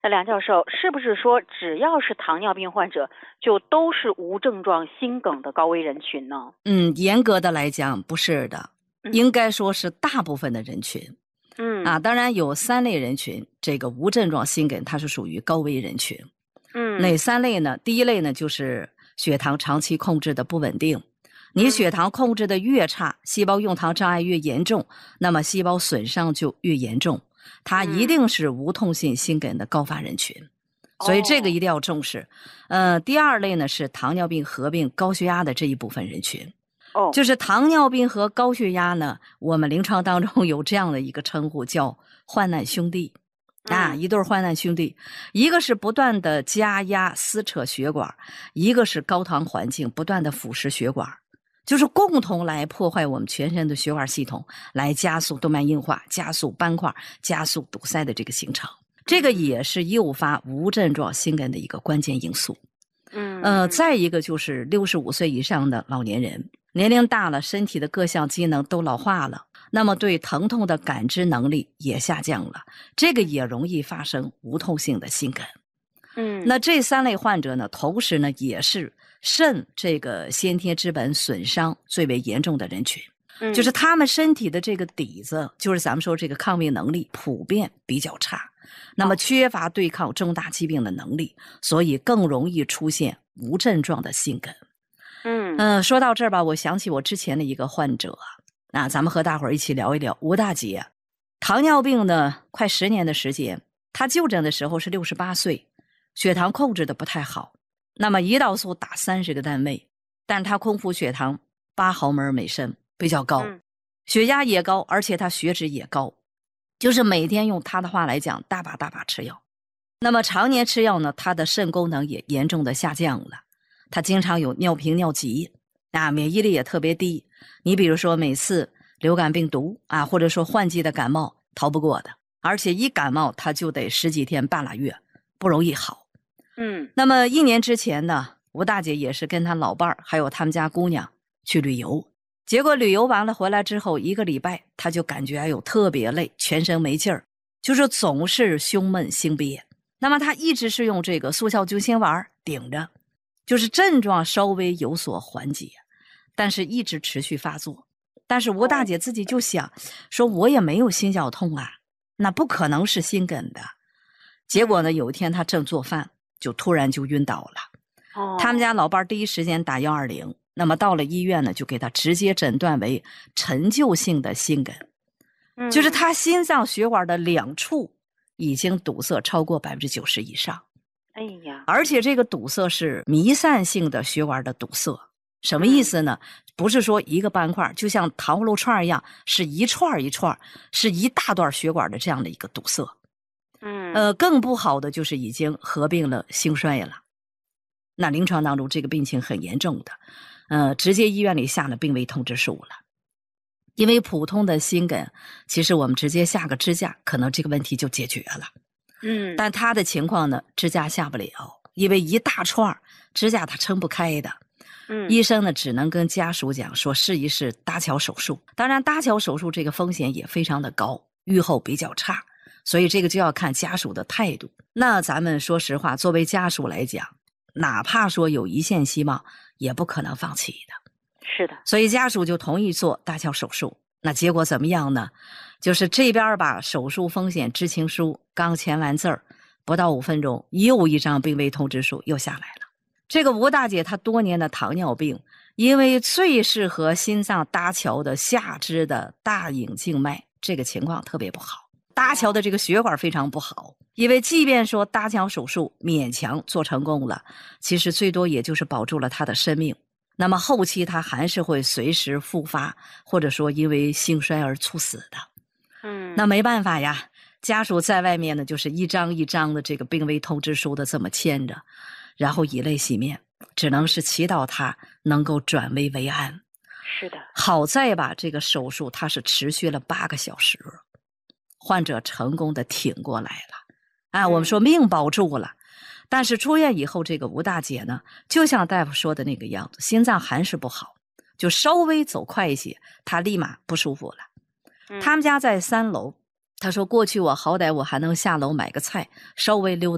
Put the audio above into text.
那梁教授，是不是说只要是糖尿病患者，就都是无症状心梗的高危人群呢？ 严格的来讲不是的，应该说是大部分的人群。当然有3类人群，这个无症状心梗它是属于高危人群。哪3类呢？第一类呢就是血糖长期控制的不稳定。你血糖控制的越差，细胞用糖障碍越严重，那么细胞损伤就越严重，它一定是无痛性心梗的高发人群。所以这个一定要重视。第2类呢是糖尿病合并高血压的这一部分人群。就是糖尿病和高血压呢，我们临床当中有这样的一个称呼，叫患难兄弟。一对患难兄弟，一个是不断的加压撕扯血管，一个是高糖环境不断的腐蚀血管，就是共同来破坏我们全身的血管系统，来加速动脉硬化，加速斑块，加速堵塞的这个形成。这个也是诱发无症状心梗的一个关键因素。再一个就是65岁以上的老年人，年龄大了，身体的各项机能都老化了，那么对疼痛的感知能力也下降了，这个也容易发生无痛性的心梗。那这3类患者呢，同时呢也是肾这个先天之本损伤最为严重的人群。就是他们身体的这个底子，就是咱们说这个抗病能力普遍比较差，那么缺乏对抗重大疾病的能力，所以更容易出现无症状的心梗。说到这儿吧，我想起我之前的一个患者，咱们和大伙儿一起聊一聊。吴大姐糖尿病呢快10年的时间，她就诊的时候是68岁，血糖控制的不太好，那么胰岛素打30个单位，但是她空腹血糖8毫摩尔每升，比较高，血压也高，而且她血脂也高，就是每天用她的话来讲大把大把吃药。那么常年吃药呢，她的肾功能也严重的下降了，她经常有尿频尿急，免疫力也特别低。你比如说每次流感病毒或者说换季的感冒逃不过的，而且一感冒她就得10几天半拉月，不容易好。那么1年之前呢，吴大姐也是跟她老伴儿还有他们家姑娘去旅游，结果旅游完了回来之后1个礼拜，她就感觉特别累，全身没劲儿，就是总是胸闷心憋。那么她一直是用这个速效救心丸顶着，就是症状稍微有所缓解，但是一直持续发作。但是吴大姐自己就想说，我也没有心绞痛那不可能是心梗的。结果呢，有一天她正做饭，就突然就晕倒了。他们家老伴第一时间打120，那么到了医院呢，就给她直接诊断为陈旧性的心梗。就是她心脏血管的2处已经堵塞超过90%以上。而且这个堵塞是弥散性的血管的堵塞。什么意思呢？不是说一个斑块，就像糖葫芦串一样，是一串一串，是一大段血管的这样的一个堵塞。更不好的就是已经合并了心衰了。那临床当中这个病情很严重的，直接医院里下了病危通知书了。因为普通的心梗，其实我们直接下个支架，可能这个问题就解决了。但他的情况呢，支架下不了，因为一大串支架它撑不开的。医生呢只能跟家属讲说试一试搭桥手术。当然搭桥手术这个风险也非常的高，预后比较差，所以这个就要看家属的态度。那咱们说实话，作为家属来讲，哪怕说有一线希望，也不可能放弃的。 是的。所以家属就同意做搭桥手术。那结果怎么样呢？就是这边把手术风险知情书刚签完字儿，不到5分钟，又一张病危通知书又下来了。这个吴大姐她多年的糖尿病，因为最适合心脏搭桥的下肢的大隐静脉，这个情况特别不好，搭桥的这个血管非常不好。因为即便说搭桥手术勉强做成功了，其实最多也就是保住了她的生命，那么后期她还是会随时复发，或者说因为心衰而猝死的。那没办法呀，家属在外面呢，就是一张一张的这个病危通知书的这么签着，然后以泪洗面，只能是祈祷他能够转危为安。 是的。 好在吧，这个手术它是持续了8个小时，患者成功的挺过来了。我们说命保住了。但是出院以后，这个吴大姐呢，就像大夫说的那个样子，心脏还是不好，就稍微走快一些，她立马不舒服了。他们家在3楼，他说过去我好歹我还能下楼买个菜，稍微溜